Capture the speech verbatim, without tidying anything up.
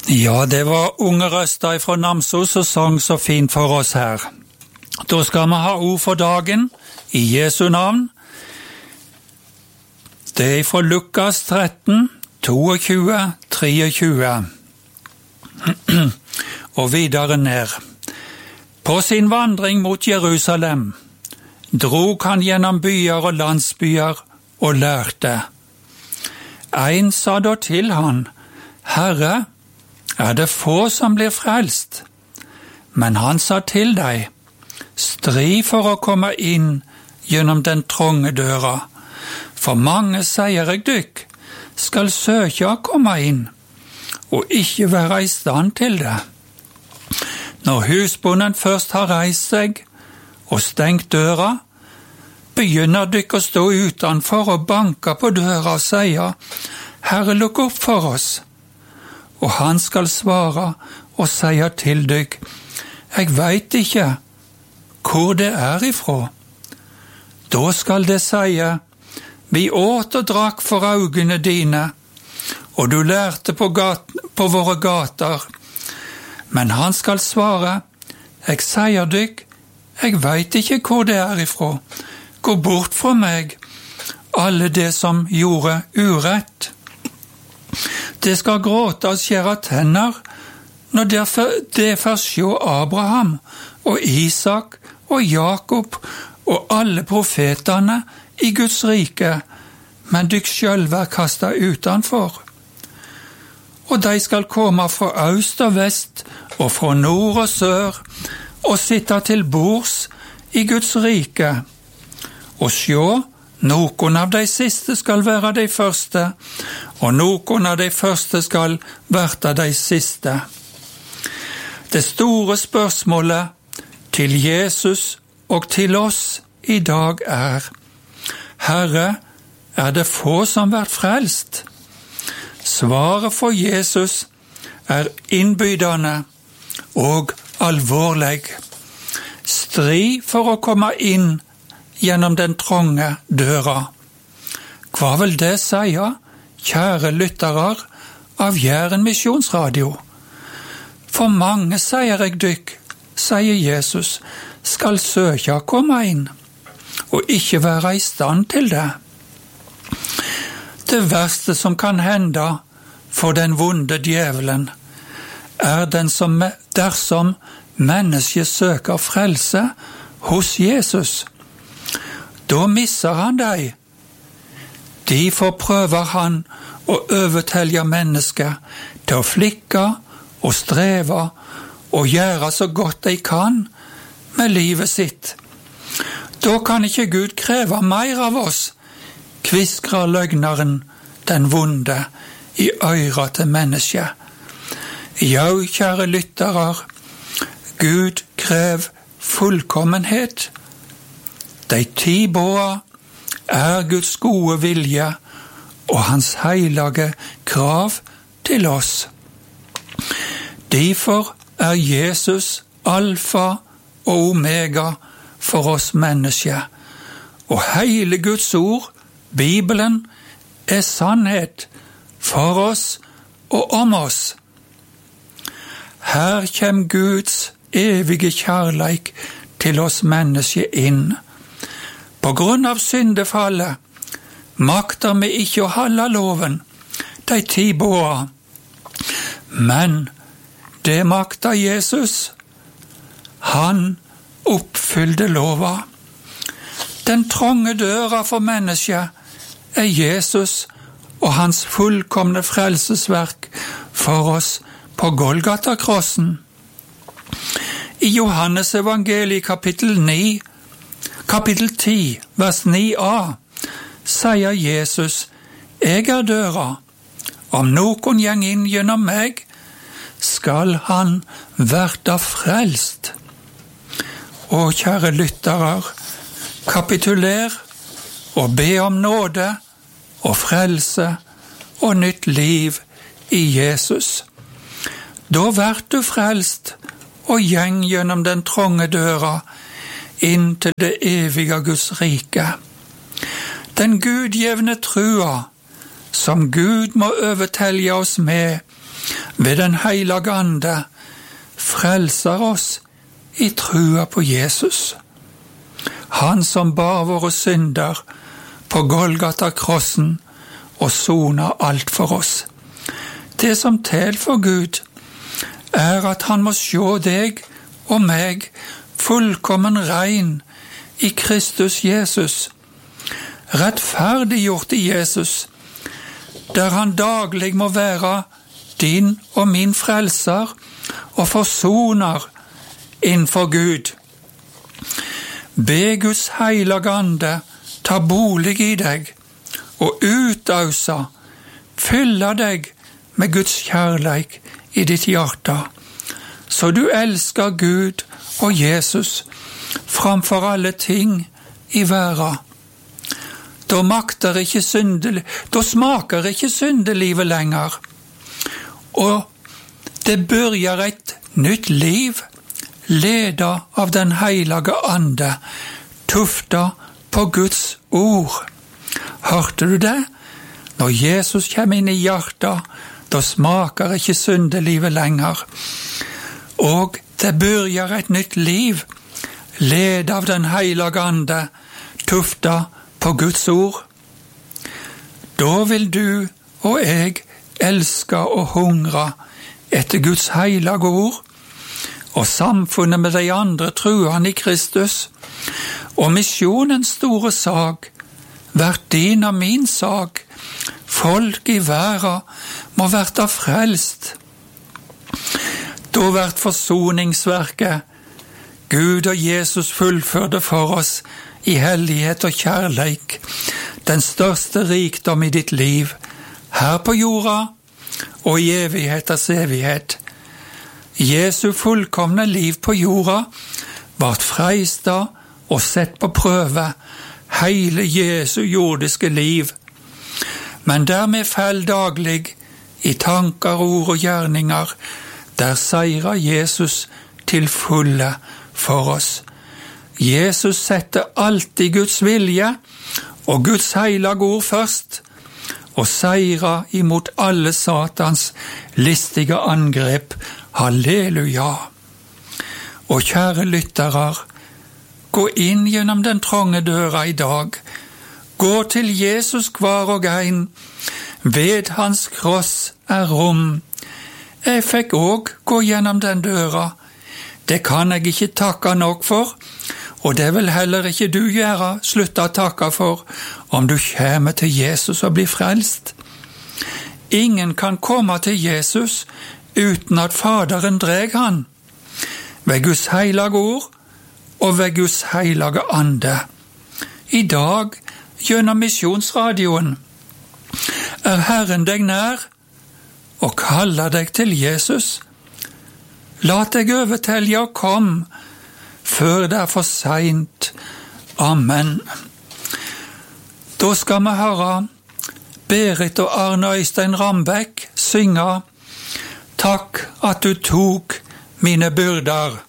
Ja, det var unge røster fra Namsos og sang så fint for oss her. Da skal vi ha ord for dagen, i Jesu navn. Det er fra Lukas tretten, tjueto, tjuetre. Og videre ned. På sin vandring mot Jerusalem drog han gjennom byer og landsbyer og lærte. En sa da til han, Herre, er det få som blir frelst? Men han sa til deg, stri for å komme inn gjennom den trånge døra, for mange, sier jeg dykk, skal søke å komme inn, og ikke være i stand til det. Når husbonden først har reist seg og stengt døra, begynner dykk å stå utenfor og banke på døra og sier, Herre, lukk opp for oss. Og han skal svare og sier til dykk, jeg vet ikke hvor det er ifra. Da skal det sie, vi åt og drakk for øynene dine, og du lærte på, gat, på våre gater. Men han skal svare, jeg sier dykk, jeg vet ikke hvor det er ifra. Gå bort fra meg, alle det som gjorde urett. Det skal gråte og skjære tenner, når det først sjå Abraham og Isak og Jakob og alle profetene i Guds rike, men dykk selv er kastet utenfor. Og de skal komme fra øst og vest og fra nord og sør og sitte til bords i Guds rike. Og sjå, noen av de siste skal være de første, og noen av de første skal være de siste. Det store spørsmålet til Jesus og til oss i dag er, Herre, er det få som vært frelst? Svaret for Jesus er innbydende og alvorlig. Stri for å komme inn gjennom den trånge døra. Hva vil det si, kjære lyttere av Jæren misjonsradio? For mange, sier jeg dykk, sier Jesus, skal søke å komme inn, og ikke være i stand til det. Det verste som kan hende for den vonde djevelen, er den som dersom mennesket søker frelse hos Jesus. Da misser han deg. Derfor prøver han å overtelje mennesket til å flikke og streve og gjøre så godt de kan med livet sitt. Da kan ikke Gud kreve mer av oss, kviskrer løgneren den vonde i øret til mennesket. Ja, kjære lyttere, Gud krev fullkommenhet. De ti båda er Guds gode vilje og hans heilige krav til oss. Derfor er Jesus alfa og omega for oss mennesker, og hele Guds ord, Bibelen, er sannhet for oss og om oss. Her kjem Guds evige kjærleik til oss mennesker inn. På grunn av syndefallet makter vi ikke å holde loven, de ti båda. Men det makter Jesus. Han oppfyllde lova. Den trånge døra for mennesket er Jesus og hans fullkomne frelsesverk for oss på Golgata-krossen. I Johannes evangeliet kapittel ni, kapittel ti, vers ni a, sier Jesus, jeg er døra. Om noen gjeng inn gjennom meg, skal han verda frelst. Og kjære lyttere, kapituler og be om nåde og frelse og nytt liv i Jesus. Da vert du frelst og gjeng gjennom den trånge døra inn til det evige Guds rike. Den gudgjevne trua som Gud må overtelje oss med, ved den hellige ande frelser oss i trua på Jesus. Han som bar våre synder på Golgata-krossen og sona alt for oss. Det som tel for Gud, er at han må sjå deg og meg fullkommen rein i Kristus Jesus, rettferdiggjort i Jesus, der han daglig må være din og min frelser og forsoner innfor Gud. Be Guds heilige ande ta bolig i deg og utausa, fylla deg med Guds kjærleik i ditt hjerte, så du elsker Gud og Jesus framfor alle ting i verden. Da makter ikke syndel, da smaker ikke syndelivet lenger, og det begynner et nytt liv, leda av den heilige ande, tufta på Guds ord. Hørte du det? Når Jesus kommer inn i hjertet, da smaker ikke syndelivet lenger, og det begynner et nytt liv, led av den heilige ande, tufta på Guds ord. Da vil du og jeg elske og hungre etter Guds heilige ord, og samfunnet med de andre truene i Kristus, og misjonens store sak, hvert din og min sak, folk i verden må være frelst. Da hvert forsoningsverket Gud og Jesus fullførte for oss i hellighet og kjærleik, den største rikdom i ditt liv, her på jorda og i evigheters evighet. Jesu fullkomne liv på jorda vart freista og sett på prøve hele Jesu jordiske liv, men der vi fell daglig i tanker, ord og gjerninger, der seirer Jesus til fulle for oss. Jesus setter alltid Guds vilje og Guds heilige ord først, og seirer imot alle Satans listige angrep. Halleluja! Og kjære lyttere, gå inn gjennom den trange døra i dag. Gå til Jesus hver og ein. Ved hans kross er rom. Jeg fikk òg gå gjennom den døra. Det kan jeg ikke takke nok for, og det vil heller ikke du gjøre, slutte å takke for, om du kommer til Jesus og blir frelst. Ingen kan komme til Jesus uten at Faderen dreg han, ved Guds heilige ord og ved Guds heilige ande. I dag, gjennom misjonsradioen, er Herren deg nær og kaller deg til Jesus. La deg overtelje og kom, før det er for sent. Amen. Da skal vi høre Berit og Arne Øystein Rambekk synge Takk at du tok mine byrder.